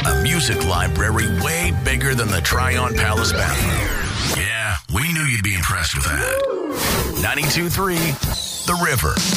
A music library way bigger than the Tryon Palace bathroom. Yeah, we knew you'd be impressed with that. 92.3 The River.